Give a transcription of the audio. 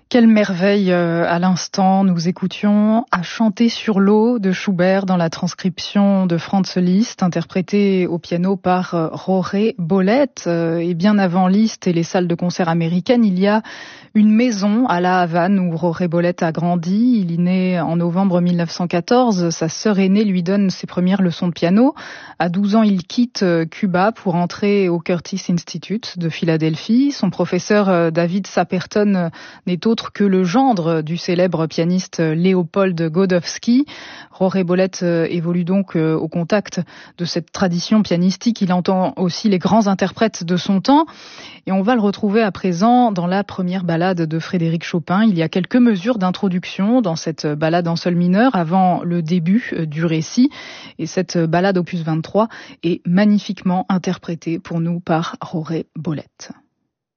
Quelle merveille à l'instant, nous écoutions À chanter sur l'eau de Schubert dans la transcription de Franz Liszt, interprété au piano par Jorge Bollet. Et bien avant Liszt et les salles de concert américaines, il y a une maison à La Havane où Jorge Bollet a grandi. Il est né en novembre 1914. Sa sœur aînée lui donne ses premières leçons de piano. À 12 ans, il quitte Cuba pour entrer au Curtis Institute de Philadelphie. Son professeur David Saperton n'est autre que le gendre du célèbre pianiste Léopold Godowsky. Jorge Bollet évolue donc au contact de cette tradition pianistique. Il entend aussi les grands interprètes de son temps. Et on va le retrouver à présent dans la première ballade de Frédéric Chopin. Il y a quelques mesures d'introduction dans cette ballade en sol mineur avant le début du récit. Et cette ballade opus 23 est magnifiquement interprétée pour nous par Jorge Bollet.